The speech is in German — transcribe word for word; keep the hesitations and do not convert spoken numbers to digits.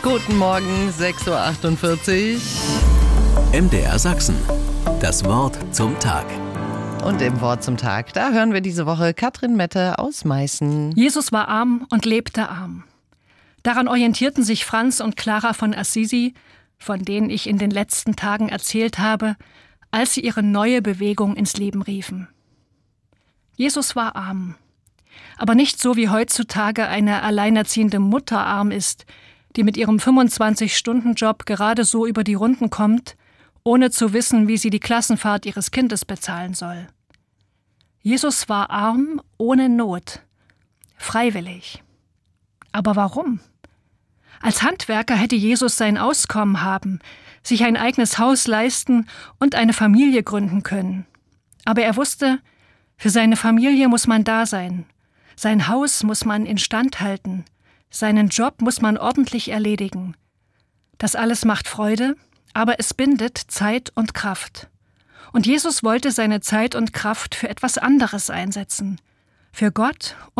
Guten Morgen, sechs Uhr achtundvierzig. M D R Sachsen. Das Wort zum Tag. Und im Wort zum Tag, da hören wir diese Woche Katrin Mette aus Meißen. Jesus war arm und lebte arm. Daran orientierten sich Franz und Clara von Assisi, von denen ich in den letzten Tagen erzählt habe, als sie ihre neue Bewegung ins Leben riefen. Jesus war arm, aber nicht so wie heutzutage eine alleinerziehende Mutter arm ist, die mit ihrem fünfundzwanzig-Stunden-Job gerade so über die Runden kommt, ohne zu wissen, wie sie die Klassenfahrt ihres Kindes bezahlen soll. Jesus war arm ohne Not, freiwillig. Aber warum? Als Handwerker hätte Jesus sein Auskommen haben, sich ein eigenes Haus leisten und eine Familie gründen können. Aber er wusste, für seine Familie muss man da sein, sein Haus muss man instand halten, seinen Job muss man ordentlich erledigen. Das alles macht Freude, aber es bindet Zeit und Kraft. Und Jesus wollte seine Zeit und Kraft für etwas anderes einsetzen, für Gott und